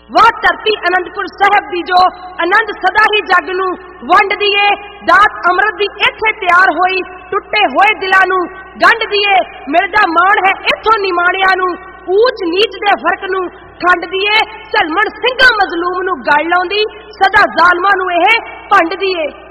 वाह धरती आनंदपुर साहब दी जो आनंद सदा ही जग नूं वंडदी ए, दात अमृत दी इत्थे तैयार होई टुटे होए दिलां नूं गंढदी ए। मिलदा मान है इत्थों निमाणियां नूं, ऊच नीच दे फर्क नूं खंडदी ए। झलमण ਸਿੰਘਾਂ मजलूम नूं गल लाउंदी, सदा जालमां नूं इह भंडदी ए।